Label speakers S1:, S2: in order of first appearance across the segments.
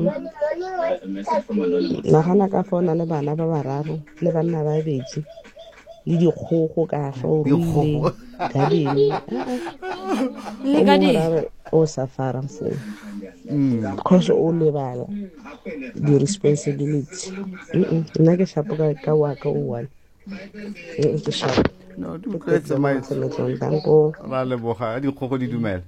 S1: nagana ka fa o na le bana ba bararo le banna ba babedi le dikgogo ka fa o ruile garden
S2: le ka di
S1: o safara fo because o lebala di-responsibility nna ke shapo ka waka o one ke shapo
S3: no di utlwetse
S1: danko
S3: ra leboga dikgogo di dumela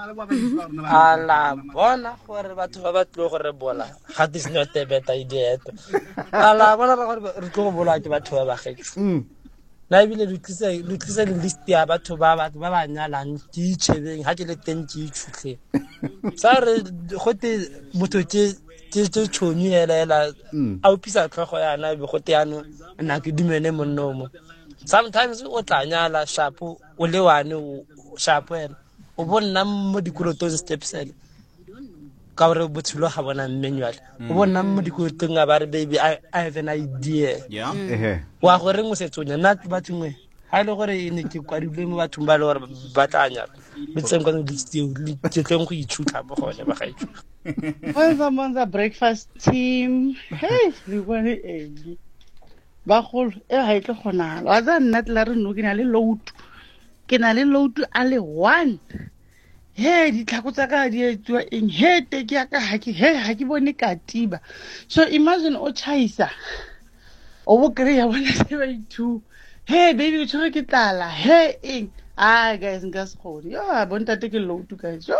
S4: ala bona gore batho ba tlo gore bola that is not a better idea ala bona ba gore re tlo go bola ke batho ba bagetsi na ebile re tlisa le list ya batho ba nyalang ke itshebeng ha ke le teng ke itshutlhe sa re gote motho ke tshoni hela a upisa tlhogo yana be gote yana nna ke dumene monnomo sometimes o tla nyala shapo o le wane shapo ena o bona mo dikolotong stepsele ka gore botshelo ga bona manual o bona mo dikolotong a ba re baby I have an idea wa gore mo setsonya nna ba tsengwe ha ile gore ne ke kwadile mo bathong ba le gore ba tla nyala bitseng ka le tleng go ithuta mo gone ba ga ithuta
S5: welcome on the breakfast team hey re bone eng ba go ha itle khonala wa tsa nna tla re no ke na le load a le 1 he ditlhako tsa ka di etswa eng he teke ya ka ha ke bone katiba so imagine o chaisa o bo kreya bona 72 he baby o tshwere ke tlala he eng guys nka se khone yo bontate ke load guys so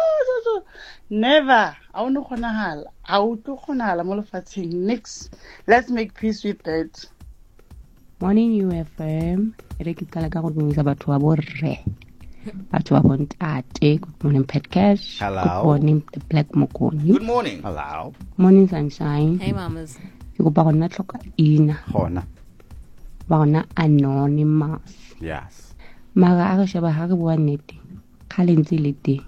S5: never a o no kgonahala a o tlo kgonahala mo lefatsheng next let's make peace with that.
S6: Morning UFM re ke tla ka go dumisa batho ba borre batho ba bontate. Good morning Pet Cash.
S3: Hello.
S6: Good morning the Black Mokoni.
S3: Good morning. Hello.
S6: Morning Sunshine.
S2: Hey mamas.
S6: Ke go ba gona tlhoka ina
S3: Gona.
S6: ba gona anonymous.
S3: Yes.
S6: Maga a re sheba ha re bua nnete kgale ntse le teng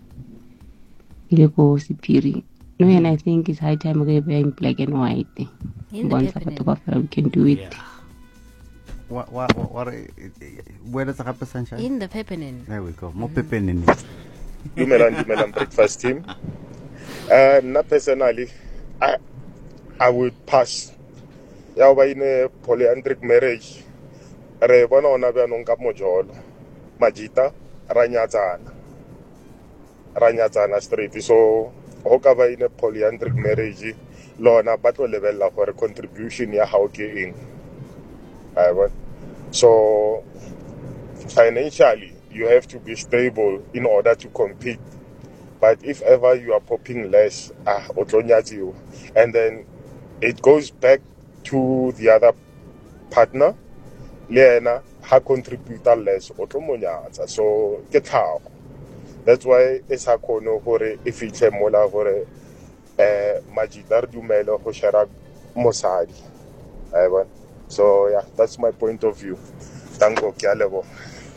S6: ile go sephiri no and I think it's high time we be in black and white bontsha batho ba fela we can do it.
S3: What where is the sunshine?
S2: In the peppermint.
S3: There we go. More peppermint.
S7: Dumelang breakfast team. Not personally, I would pass. Ya ba ine polyandric marriage. Re bona ona ba nong ka mojolo. Majita ranyatsana straight. So ho ka ba ine polyandric marriage lona ba tlo lebella gore contribution ya hao ke eng. So financially you have to be stable in order to compete, but if ever you are popping less and then it goes back to the other partner lena ha contribute less so get how that's why it's a kono gore if it's a mola gore majidar dumelo ho shara mosadi so yeah, that's my point of view. Danko Kialebo.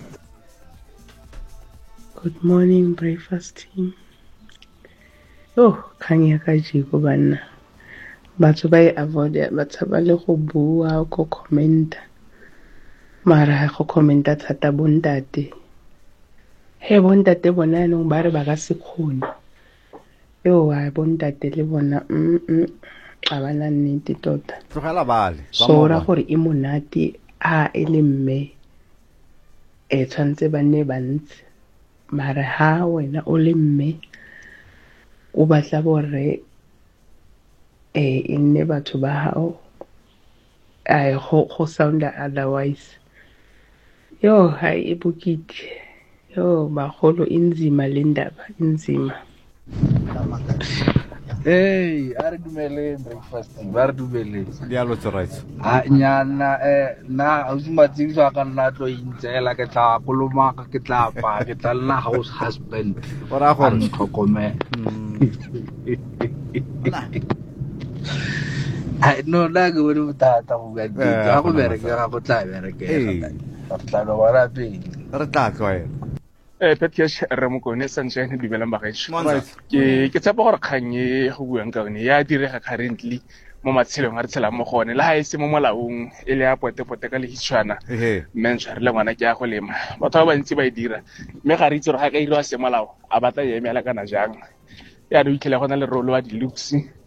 S5: Good morning breakfast team. Kanya ka jiko bana batho ba avoid batho ba le go bua go comment mara go commenta thata bontate bontate bona no ba re ba ka se khone wa bontate le bona abana nnete tota
S3: Tlogela bale.
S5: so ra gore e monate a ele mme tshwantse ba ne bantse mara ha wena o le mme o batla borre e nne batho ba hao go sounda otherwise ha e bukite bagolo inzima le ndaba inzima.
S8: Hey, are dumele breakfast. Are dumele.
S3: Dialo right.
S8: Nyana na usumatsi so ka nna tlo intsela ke tla koloma ke tla pa ke tla nna house husband.
S3: Ora go
S8: tlhokome. No la go re botata go ga ditsa go bereke ga go tla bereke. Tla no wala pe.
S3: Re tla tloela.
S9: Pet Cash re mo kone Sunshine dumelang bagaetsho ke tshepa gore kganye go buang ka yone ya direga currently mo matshelong a re tshela mo gone le ha e se mo molaong e le ya pote ka le hitshwana mentsha re le ngwana ke ya go lema batho ba bantsi ba e dira mme ga re itse gore ga ka ile wa se molao a batla e emela kana jang ya re ikela gona le role wa di looks